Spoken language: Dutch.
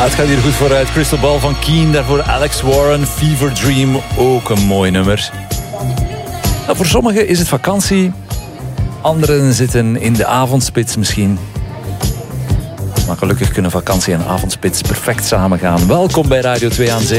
Het gaat hier goed vooruit. Crystal Ball van Keen, daarvoor Alex Warren, Fever Dream, ook een mooi nummer. Nou, voor sommigen is het vakantie, anderen zitten in de avondspits misschien. Maar gelukkig kunnen vakantie en avondspits perfect samengaan. Welkom bij Radio 2 aan Zee.